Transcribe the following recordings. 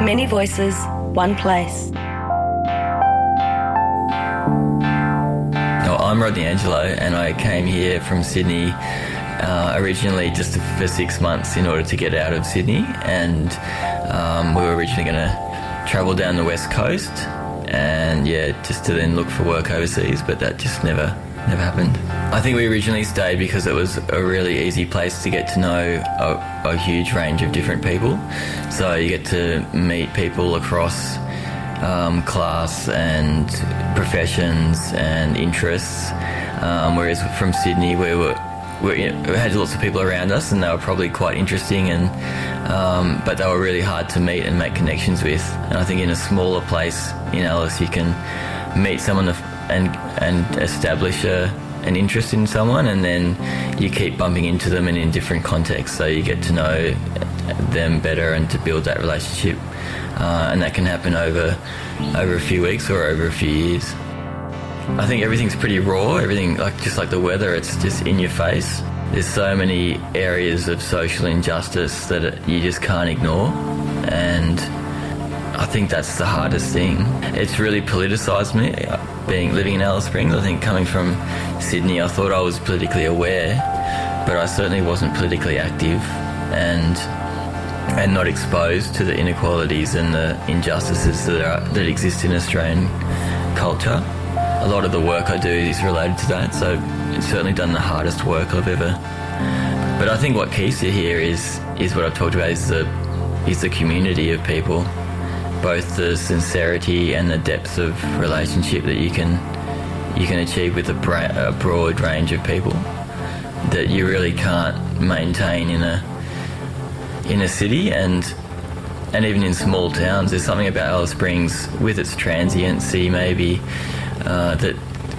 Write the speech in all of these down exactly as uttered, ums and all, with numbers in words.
Many voices, one place. Oh, I'm Rodney Angelo, and I came here from Sydney uh, originally just for six months in order to get out of Sydney, and um, we were originally going to travel down the west coast and yeah, just to then look for work overseas, but that just never never happened. I think we originally stayed because it was a really easy place to get to know a, a huge range of different people. So you get to meet people across um, class and professions and interests, um, whereas from Sydney we were we, you know, we had lots of people around us and they were probably quite interesting, and um, but they were really hard to meet and make connections with. And I think in a smaller place in Alice you can meet someone and and establish a, an interest in someone, and then you keep bumping into them and in different contexts, so you get to know them better and to build that relationship, uh, and that can happen over over a few weeks or over a few years. I think everything's pretty raw, everything like just like the weather, it's just in your face. There's so many areas of social injustice that you just can't ignore, and I think that's the hardest thing. It's really politicised me, being living in Alice Springs. I think coming from Sydney, I thought I was politically aware, but I certainly wasn't politically active and and not exposed to the inequalities and the injustices that are, that exist in Australian culture. A lot of the work I do is related to that, so it's certainly done the hardest work I've ever. But I think what keeps you here is is what I've talked about, is the is the community of people. Both the sincerity and the depth of relationship that you can you can achieve with a, bra- a broad range of people that you really can't maintain in a in a city, and and even in small towns. There's something about Alice Springs with its transiency maybe uh, that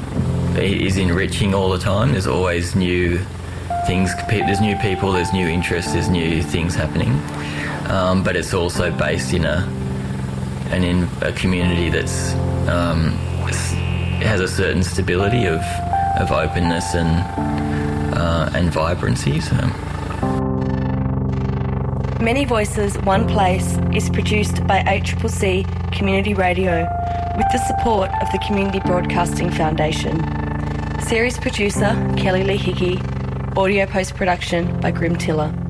is enriching all the time. There's always new things, there's new people, there's new interests, there's new things happening, um, but it's also based in a and in a community that's um, has a certain stability of of openness and uh, and vibrancy. So. Many Voices, One Place is produced by A C C C Community Radio with the support of the Community Broadcasting Foundation. Series producer Kelly Lee Hickey. Audio post-production by Grim Tiller.